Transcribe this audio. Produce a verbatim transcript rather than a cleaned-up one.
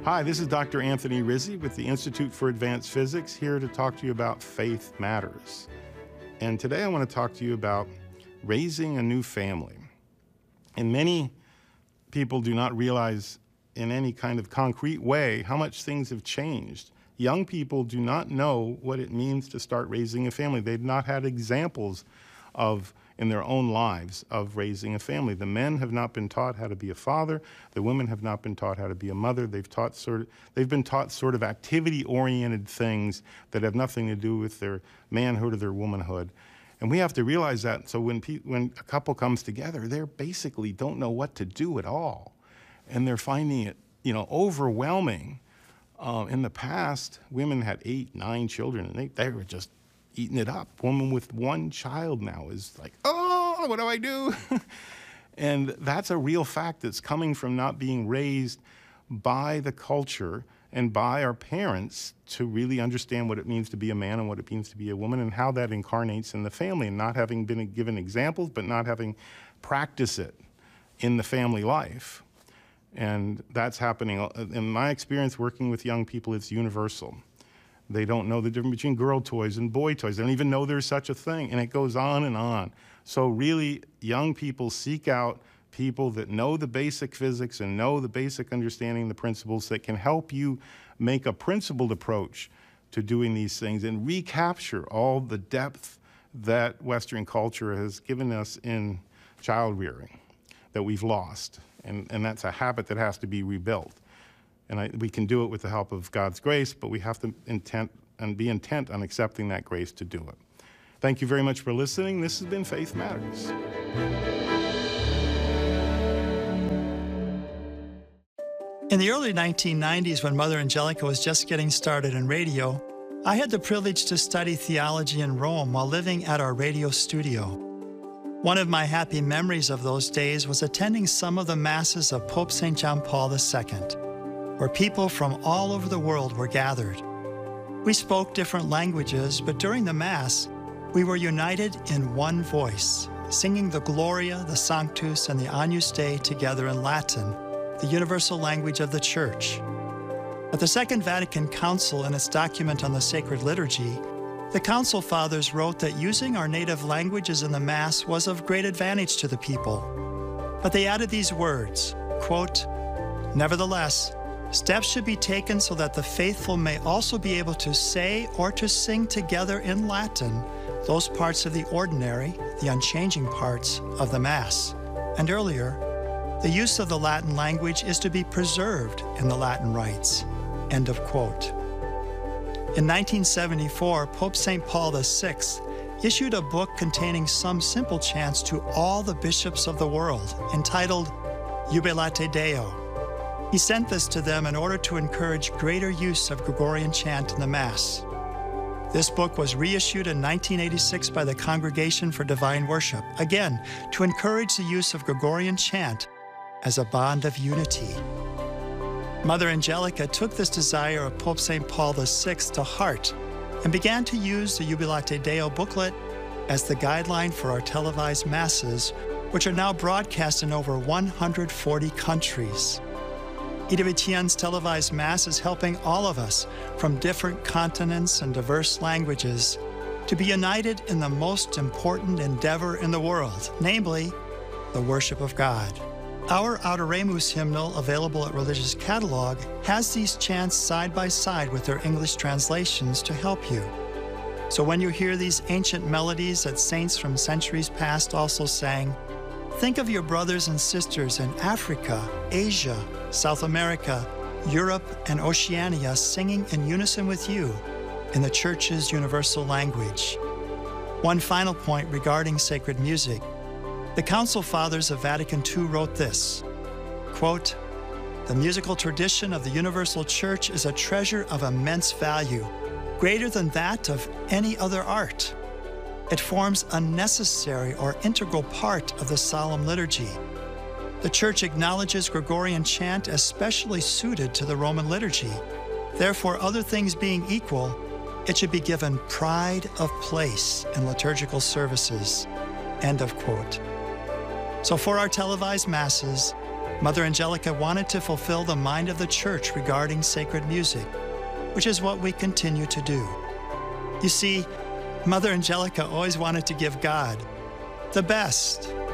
Hi, this is Doctor Anthony Rizzi with the Institute for Advanced Physics, here to talk to you about Faith Matters. And today I want to talk to you about raising a new family. And many people do not realize in any kind of concrete way how much things have changed. Young people do not know what it means to start raising a family. They've not had examples of in their own lives of raising a family. The men have not been taught how to be a father. The women have not been taught how to be a mother. They've taught sort of, they've been taught sort of activity-oriented things that have nothing to do with their manhood or their womanhood. And we have to realize that. So when pe when a couple comes together, they basically don't know what to do at all, and they're finding it, you know, overwhelming. Uh, in the past, women had eight, nine children, and they they were just eating it up. Woman with one child now is like, oh, what do I do? And that's a real fact that's coming from not being raised by the culture and by our parents to really understand what it means to be a man and what it means to be a woman and how that incarnates in the family, and not having been given examples, but not having practiced it in the family life. And that's happening. In my experience working with young people, it's universal. They don't know the difference between girl toys and boy toys. They don't even know there's such a thing, and it goes on and on. So really, young people seek out people that know the basic physics and know the basic understanding, the principles that can help you make a principled approach to doing these things and recapture all the depth that Western culture has given us in child rearing that we've lost. And, and that's a habit that has to be rebuilt. And I, we can do it with the help of God's grace, but we have to intent and be intent on accepting that grace to do it. Thank you very much for listening. This has been Faith Matters. In the early nineteen nineties, when Mother Angelica was just getting started in radio, I had the privilege to study theology in Rome while living at our radio studio. One of my happy memories of those days was attending some of the masses of Pope Saint John Paul the Second, where people from all over the world were gathered. We spoke different languages, but during the Mass, we were united in one voice, singing the Gloria, the Sanctus, and the Agnus Dei together in Latin, the universal language of the Church. At the Second Vatican Council, in its document on the sacred liturgy, the Council Fathers wrote that using our native languages in the Mass was of great advantage to the people. But they added these words, quote, "Nevertheless, steps should be taken so that the faithful may also be able to say or to sing together in Latin those parts of the ordinary, the unchanging parts of the Mass." And earlier, the use of the Latin language is to be preserved in the Latin rites. End of quote. In nineteen seventy-four, Pope Saint Paul the Sixth issued a book containing some simple chants to all the bishops of the world, entitled Jubilate Deo. He sent this to them in order to encourage greater use of Gregorian chant in the Mass. This book was reissued in nineteen eighty-six by the Congregation for Divine Worship, again, to encourage the use of Gregorian chant as a bond of unity. Mother Angelica took this desire of Pope Saint Paul the Sixth to heart and began to use the Jubilate Deo booklet as the guideline for our televised Masses, which are now broadcast in over one hundred forty countries. Edith Etienne's televised Mass is helping all of us from different continents and diverse languages to be united in the most important endeavor in the world, namely, the worship of God. Our Adoremus hymnal, available at Religious Catalog, has these chants side by side with their English translations to help you. So when you hear these ancient melodies that saints from centuries past also sang, think of your brothers and sisters in Africa, Asia, South America, Europe, and Oceania singing in unison with you in the Church's universal language. One final point regarding sacred music. The Council Fathers of Vatican Two wrote this, quote, "The musical tradition of the Universal Church is a treasure of immense value, greater than that of any other art. It forms a necessary or integral part of the solemn liturgy. The Church acknowledges Gregorian chant as specially suited to the Roman liturgy. Therefore, other things being equal, it should be given pride of place in liturgical services." End of quote. So for our televised Masses, Mother Angelica wanted to fulfill the mind of the church regarding sacred music, which is what we continue to do. You see, Mother Angelica always wanted to give God the best.